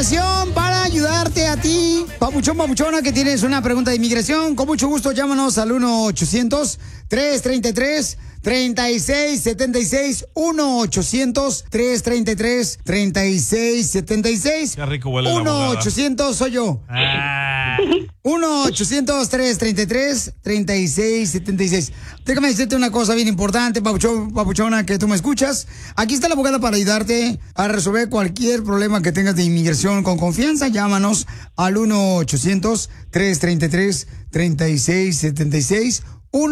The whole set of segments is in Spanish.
inmigración para ayudarte a ti. Papuchón, papuchona, que tienes una pregunta de inmigración. Con mucho gusto, llámanos al 1-800-333-3676. 1-800-333-3676. Qué rico huele la abogada. 1-800, soy yo. 1-800-333-3676. Déjame decirte una cosa bien importante, papuchón, papuchona, que tú me escuchas. Aquí está la abogada para ayudarte a resolver cualquier problema que tengas de inmigración con confianza. Llámanos al 1-800-333-3676.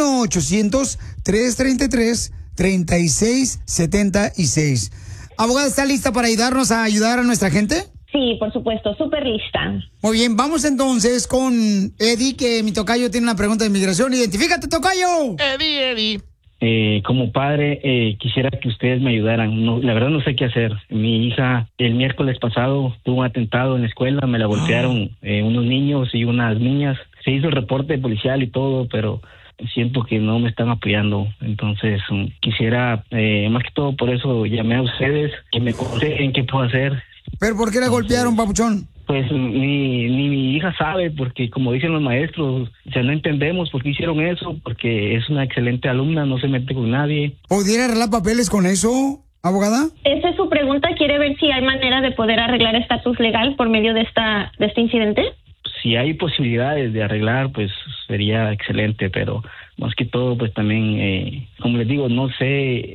1-800-333-3676. Abogada, ¿está lista para ayudarnos a ayudar a nuestra gente? Sí, por supuesto, súper lista. Muy bien, vamos entonces con Eddie, que mi tocayo tiene una pregunta de inmigración. ¡Identifícate, tocayo! Eddie. Como padre, quisiera que ustedes me ayudaran. No, la verdad no sé qué hacer. Mi hija el miércoles pasado tuvo un atentado en la escuela, me la golpearon unos niños y unas niñas. Se hizo el reporte policial y todo, pero siento que no me están apoyando. Entonces quisiera, más que todo por eso llamé a ustedes, que me aconsejen qué puedo hacer. ¿Pero por qué la golpearon, papuchón? Pues ni mi hija sabe, porque como dicen los maestros, o sea, no entendemos por qué hicieron eso, porque es una excelente alumna, no se mete con nadie. ¿Pudiera arreglar papeles con eso, abogada? Esa es su pregunta. ¿Quiere ver si hay manera de poder arreglar estatus legal por medio de este incidente? Si hay posibilidades de arreglar, pues sería excelente, pero más que todo, pues también, como les digo, no sé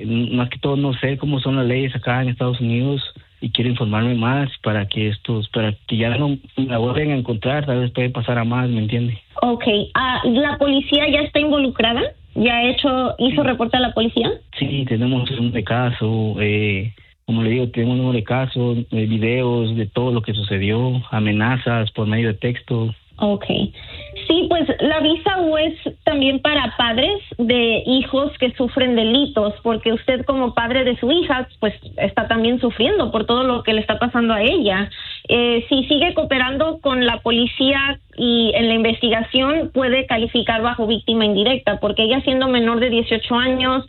cómo son las leyes acá en Estados Unidos. Y quiero informarme más para que ya no la vuelvan a encontrar, tal vez puede pasar a más, ¿me entiende? Okay. ¿La policía ya está involucrada? ¿Ya hizo reporte a la policía? Sí, tenemos un de caso, como le digo, tenemos un número de caso, videos de todo lo que sucedió, amenazas por medio de texto. Okay. Sí, pues la visa U es también para padres de hijos que sufren delitos, porque usted como padre de su hija, pues está también sufriendo por todo lo que le está pasando a ella. Si sigue cooperando con la policía y en la investigación, puede calificar bajo víctima indirecta, porque ella, siendo menor de 18 años,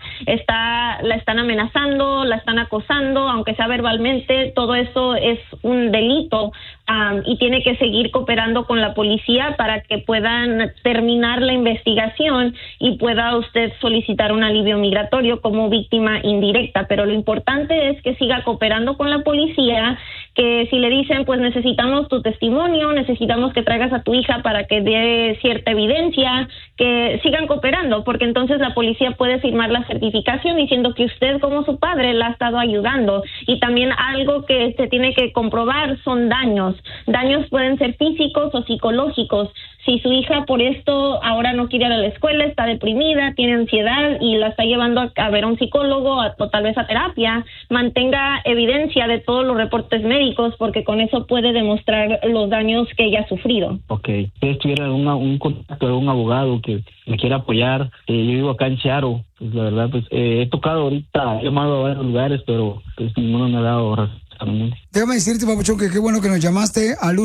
la están amenazando, la están acosando, aunque sea verbalmente. Todo eso es un delito, y tiene que seguir cooperando con la policía para que puedan terminar la investigación y pueda usted solicitar un alivio migratorio como víctima indirecta. Pero lo importante es que siga cooperando con la policía, que si le dicen, pues necesitamos tu testimonio, necesitamos que traigas a tu hija para que dé cierta evidencia, que sigan cooperando, porque entonces la policía puede firmar la certificación diciendo que usted como su padre la ha estado ayudando. Y también algo que se tiene que comprobar son daños. Daños pueden ser físicos o psicológicos. Si su hija por esto ahora no quiere ir a la escuela, está deprimida, tiene ansiedad y la está llevando a ver a un psicólogo o tal vez a terapia, mantenga evidencia de todos los reportes médicos, porque con eso puede demostrar los daños que ella ha sufrido. Ok. Si tuviera un contacto de un abogado que me quiera apoyar, yo vivo acá en Seattle, pues la verdad, pues he tocado ahorita, he llamado a varios lugares, pero pues ninguno me ha dado razón. Déjame decirte, papuchón, que qué bueno que nos llamaste al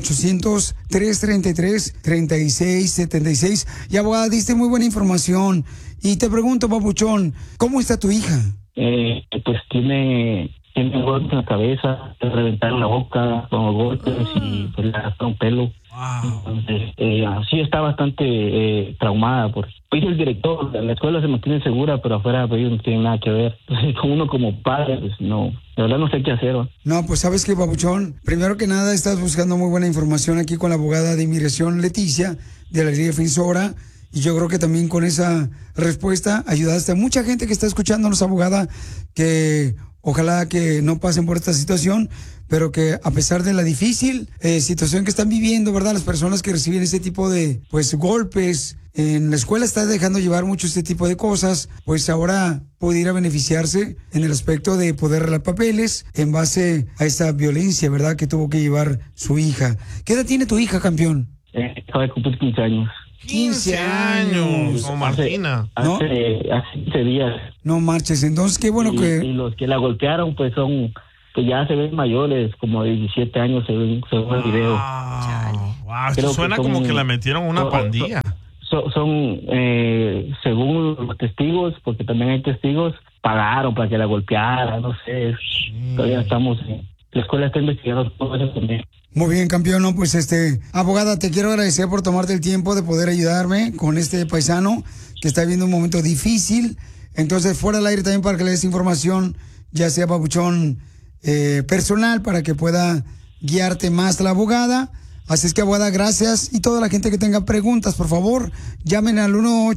1-800-333-3676. Y abogada, diste muy buena información. Y te pregunto, papuchón, ¿cómo está tu hija? Pues tiene golpes en la cabeza, le reventaron la boca con golpes y pues le arrastró un pelo. Wow. Entonces, sí está bastante traumada. Pues el director, la escuela se mantiene segura, pero afuera pues, ellos no tienen nada que ver. Entonces, con uno como padre, pues no, la verdad no sé qué hacer. No, pues sabes que, papuchón, primero que nada estás buscando muy buena información aquí con la abogada de inmigración Leticia, de la Liga Defensora. Y yo creo que también con esa respuesta ayudaste a mucha gente que está escuchándonos, abogada, que ojalá que no pasen por esta situación, pero que a pesar de la difícil situación que están viviendo, ¿verdad? Las personas que reciben ese tipo de, pues, golpes en la escuela, está dejando llevar mucho este tipo de cosas, pues ahora pudiera beneficiarse en el aspecto de poder arreglar papeles en base a esa violencia, ¿verdad? Que tuvo que llevar su hija. ¿Qué edad tiene tu hija, campeón? Acaba de cumplir 15 años. 15 años. Como Martina. Hace 15 días. No marches, entonces qué bueno que... Y los que la golpearon pues son, que ya se ven mayores, como de 17 años según el video. Wow, esto suena como que la metieron una pandilla. Son según los testigos, porque también hay testigos, pagaron para que la golpeara, no sé, todavía estamos la escuela está investigando todo eso también. Muy bien, campeón. No, pues abogada, te quiero agradecer por tomarte el tiempo de poder ayudarme con este paisano que está viviendo un momento difícil. Entonces, fuera del aire también para que le des información, ya sea, papuchón, personal, para que pueda guiarte más la abogada. Así es que, abogada, gracias. Y toda la gente que tenga preguntas, por favor, llamen al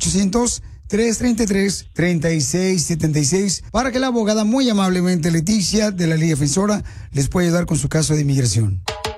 1-800-333-3676 para que la abogada, muy amablemente, Leticia, de la Liga Defensora, les pueda ayudar con su caso de inmigración.